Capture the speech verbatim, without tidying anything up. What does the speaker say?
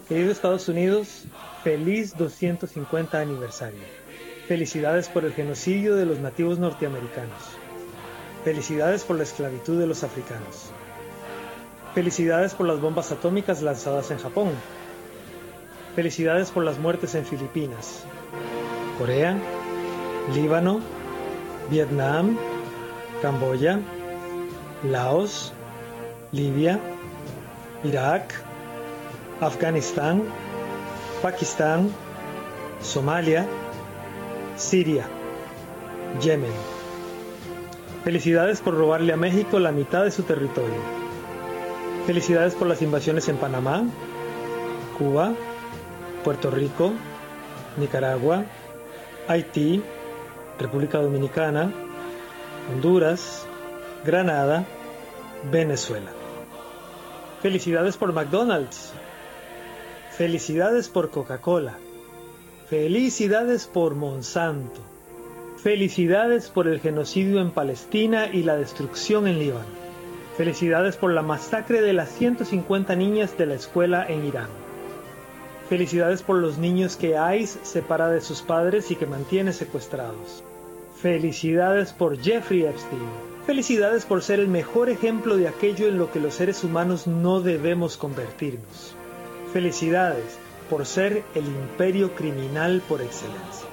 Querido Estados Unidos, feliz doscientos cincuenta aniversario. Felicidades por el genocidio de los nativos norteamericanos. Felicidades por la esclavitud de los africanos. Felicidades por las bombas atómicas lanzadas en Japón. Felicidades por las muertes en Filipinas, Corea, Líbano, Vietnam, Camboya, Laos, Libia, Irak, Afganistán, Pakistán, Somalia, Siria, Yemen. Felicidades por robarle a México la mitad de su territorio. Felicidades por las invasiones en Panamá, Cuba, Puerto Rico, Nicaragua, Haití, República Dominicana, Honduras, Granada, Venezuela. Felicidades por McDonald's. Felicidades por Coca-Cola. Felicidades por Monsanto. Felicidades por el genocidio en Palestina y la destrucción en Líbano. Felicidades por la masacre de las ciento cincuenta niñas de la escuela en Irán. Felicidades por los niños que ICE separa de sus padres y que mantiene secuestrados. Felicidades por Jeffrey Epstein. Felicidades por ser el mejor ejemplo de aquello en lo que los seres humanos no debemos convertirnos. Felicidades por ser el imperio criminal por excelencia.